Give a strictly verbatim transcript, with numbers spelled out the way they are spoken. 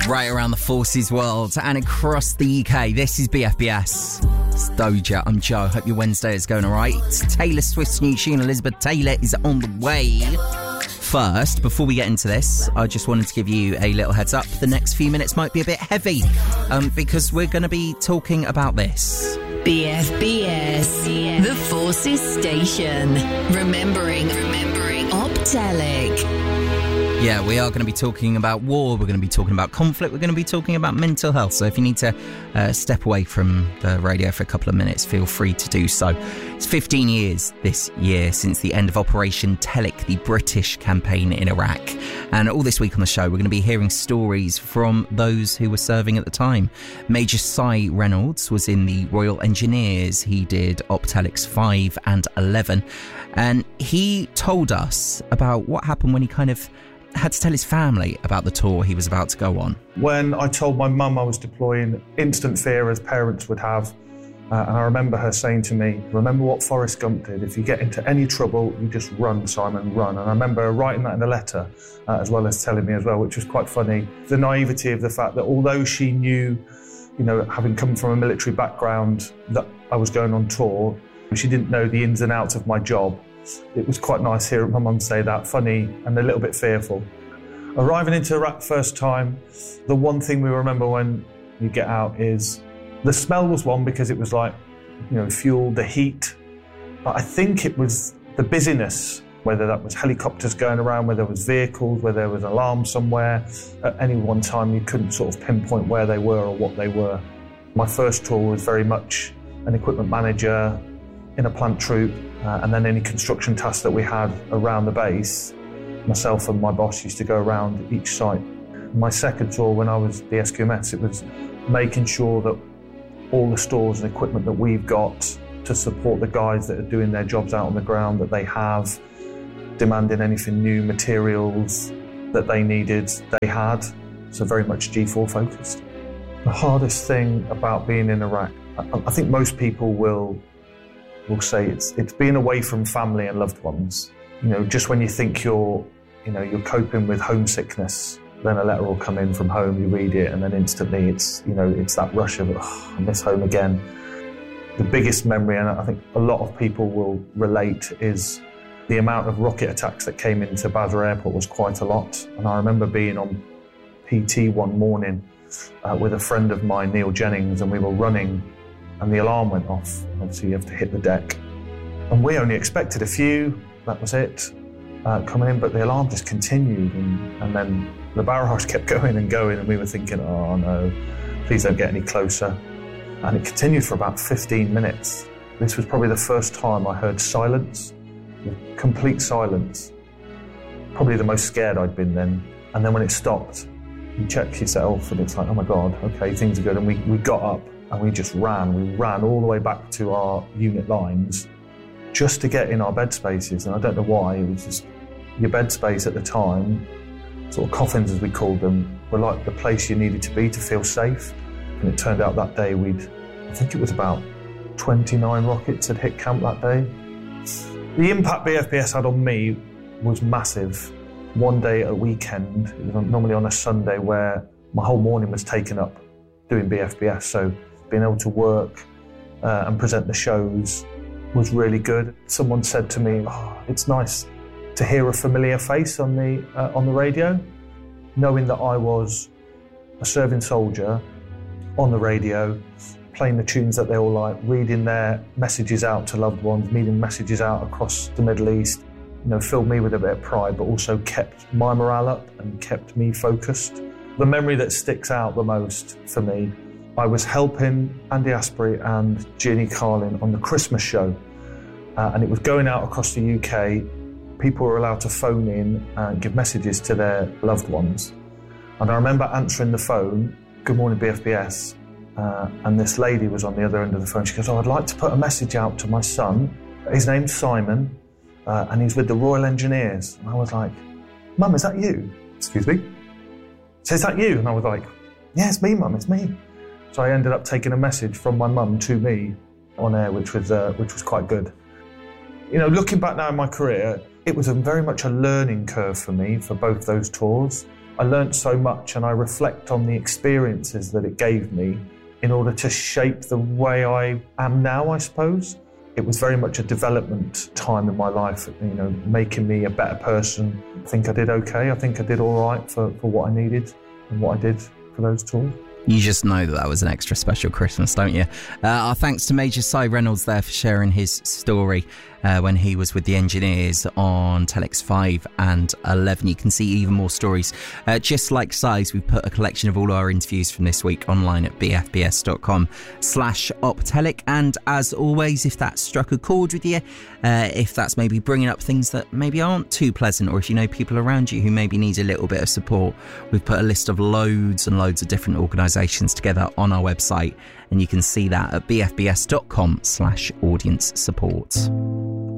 right around the forces world and across the U K. This is B F B S. It's Doja. I'm Joe. Hope your Wednesday is going all right. Taylor Swift's new tune, Elizabeth Taylor, is on the way. First, before we get into this, I just wanted to give you a little heads up. The next few minutes might be a bit heavy um, because we're going to be talking about this. B F B S, the Forces Station. Remembering, remembering Optelic. Yeah, we are going to be talking about war, we're going to be talking about conflict, we're going to be talking about mental health. So if you need to uh, step away from the radio for a couple of minutes, feel free to do so. It's fifteen years this year since the end of Operation Telic, the British campaign in Iraq. And all this week on the show, we're going to be hearing stories from those who were serving at the time. Major Cy Reynolds was in the Royal Engineers. He did Optelics five and eleven. And he told us about what happened when he kind of had to tell his family about the tour he was about to go on. When I told my mum I was deploying, instant fear as parents would have. Uh, and I remember her saying to me, remember what Forrest Gump did. If you get into any trouble, you just run, Simon, run. And I remember her writing that in a letter, uh, as well as telling me as well, which was quite funny. The naivety of the fact that although she knew, you know, having come from a military background, that I was going on tour, she didn't know the ins and outs of my job. It was quite nice hearing my mum say that, funny and a little bit fearful. Arriving into Iraq first time, the one thing we remember when you get out is the smell was one because it was like, you know, fuel, the heat. But I think it was the busyness, whether that was helicopters going around, whether there was vehicles, whether there was an alarm somewhere. At any one time, you couldn't sort of pinpoint where they were or what they were. My first tour was very much an equipment manager in a plant troop, uh, and then any construction tasks that we had around the base, myself and my boss used to go around each site. My second tour when I was the S Q M S, it was making sure that all the stores and equipment that we've got to support the guys that are doing their jobs out on the ground, that they have, demanding anything new, materials that they needed, they had. So very much G four focused. The hardest thing about being in Iraq, I, I think most people will will say it's it's being away from family and loved ones. You know, just when you think you're, you know, you're coping with homesickness, then a letter will come in from home, you read it, and then instantly it's, you know, it's that rush of, oh, I miss home again. The biggest memory, and I think a lot of people will relate, is the amount of rocket attacks that came into Basra Airport was quite a lot. And I remember being on P T one morning uh, with a friend of mine, Neil Jennings, and we were running and the alarm went off. Obviously you have to hit the deck. And we only expected a few, that was it, uh, coming in, but the alarm just continued, and, and then the barrage kept going and going, and we were thinking, oh no, please don't get any closer. And it continued for about fifteen minutes. This was probably the first time I heard silence, complete silence. Probably the most scared I'd been then. And then when it stopped, you check yourself and it's like, oh my God, okay, things are good. And we, we got up and we just ran. We ran all the way back to our unit lines just to get in our bed spaces. And I don't know why, it was just your bed space at the time, sort of coffins as we called them, were like the place you needed to be to feel safe. And it turned out that day we'd, I think it was about twenty-nine rockets had hit camp that day. The impact B F B S had on me was massive. One day at a weekend, it was normally on a Sunday, where my whole morning was taken up doing B F B S. So being able to work uh, and present the shows was really good. Someone said to me, oh, it's nice to hear a familiar face on the uh, on the radio, knowing that I was a serving soldier on the radio, playing the tunes that they all like, reading their messages out to loved ones, reading messages out across the Middle East, you know, filled me with a bit of pride, but also kept my morale up and kept me focused. The memory that sticks out the most for me, I was helping Andy Asprey and Ginny Carlin on the Christmas show, uh, and it was going out across the U K. People were allowed to phone in and give messages to their loved ones. And I remember answering the phone, good morning B F B S, uh, and this lady was on the other end of the phone. She goes, oh, I'd like to put a message out to my son. His name's Simon, uh, and he's with the Royal Engineers. And I was like, Mum, is that you? Excuse me? So is that you? And I was like, yeah, it's me, Mum, it's me. So I ended up taking a message from my mum to me on air, which was uh, which was quite good. You know, looking back now in my career, it was a very much a learning curve for me for both those tours. I learnt so much, and I reflect on the experiences that it gave me in order to shape the way I am now, I suppose. It was very much a development time in my life, you know, making me a better person. I think I did okay. I think I did all right for, for what I needed and what I did for those tours. You just know that that was an extra special Christmas, don't you? Uh, our thanks to Major Si Reynolds there for sharing his story uh, when he was with the Engineers on Telex five and eleven. You can see even more stories. Uh, just like Si's, we've put a collection of all our interviews from this week online at bfbs.com slash optelic. And as always, if that struck a chord with you, uh, if that's maybe bringing up things that maybe aren't too pleasant, or if you know people around you who maybe need a little bit of support, we've put a list of loads and loads of different organisations together on our website, and you can see that at bfbs.com slash audience support.